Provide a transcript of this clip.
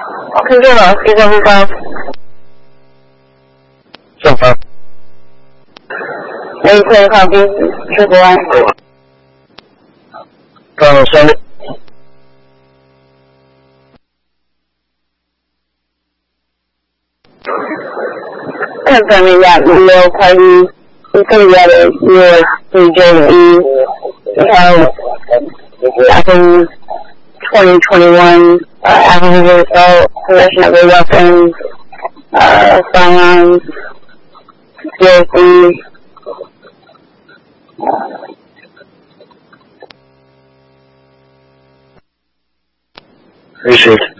听见了，非常非常。 上班。 没可以靠近直播。 到3点。 Confirm that email party is coming out of your region E. We have back in 2021 African possession of a weapon, firearms, COC. Appreciate it.